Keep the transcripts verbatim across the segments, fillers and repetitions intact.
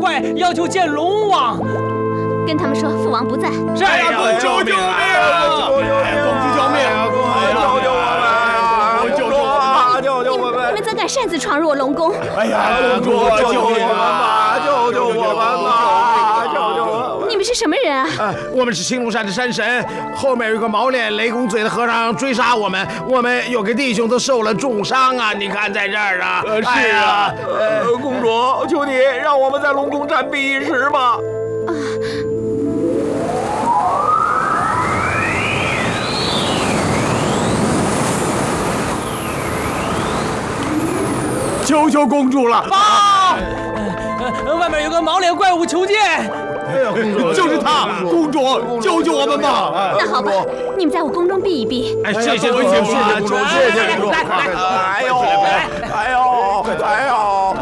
怪要求见龙王。 跟他们说父王不在。 是呀， 公主救命啊！公主救命！救救我们！救救我们！救救我们！ 你们怎敢擅自闯入我龙宫？ 哎呀，公主救救我们吧！救救我们吧！救救我们！ 你们是什么人啊？ 啊，我们是青龙山的山神，后面有个毛脸雷公嘴的和尚追杀我们，我们有个弟兄都受了重伤啊！你看在这儿啊。 呃，是啊。呃，公主，求你让我们在龙宫暂避一时吧。啊。 求求公主了！ 报！外面有个毛脸怪物求见。 哎呀，公主，就是他！公主，救救我们吧！ 那好吧，你们在我宫中避一避。 哎，谢谢公主，谢谢公主，谢谢公主！ 哎呦，哎呦，哎呦！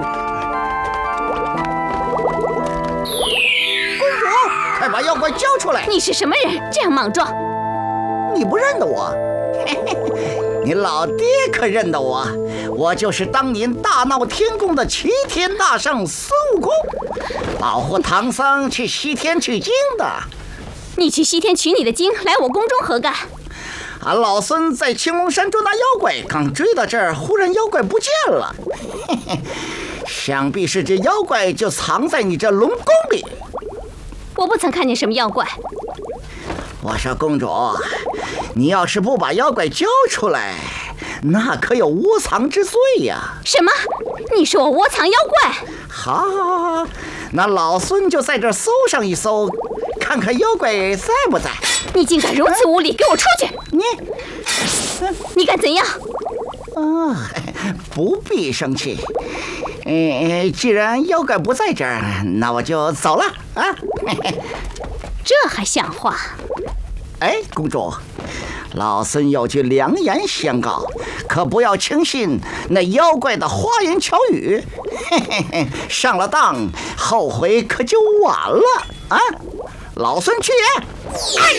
公主，快把妖怪交出来！ 你是什么人？这样莽撞！ 你不认得我？嘿嘿，你老爹可认得我，我就是当年大闹天宫的齐天大圣孙悟空，保护唐僧去西天取经的。 你去西天取你的经，来我宫中何干？ 俺老孙在青龙山捉拿妖怪，刚追到这儿，忽然妖怪不见了，嘿嘿，想必是这妖怪就藏在你这龙宫里。 我不曾看见什么妖怪。 我说公主，你要是不把妖怪交出来，那可有窝藏之罪呀！ 什么？你说我窝藏妖怪？ 好，好，好，那老孙就在这儿搜上一搜，看看妖怪在不在。 你竟敢如此无礼，给我出去！ 你， 你敢怎样？ 啊，不必生气。嗯，既然妖怪不在这儿，那我就走了啊。 这还像话？ 哎，公主，老孙有句良言相告，可不要轻信那妖怪的花言巧语，嘿嘿嘿，上了当，后悔可就晚了啊！老孙去也。哎